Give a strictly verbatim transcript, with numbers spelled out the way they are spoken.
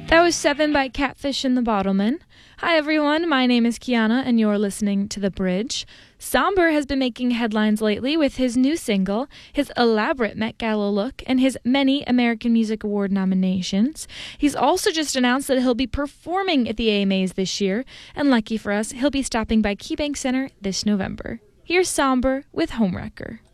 That was Seven by Catfish and the Bottlemen. Hi everyone, my name is Kiana and you're listening to The Bridge. Somber has been making headlines lately with his new single, his elaborate Met Gala look, and his many American Music Award nominations. He's also just announced that he'll be performing at the A M As this year, and lucky for us, he'll be stopping by KeyBank Center this November. Here's Somber with Homewrecker.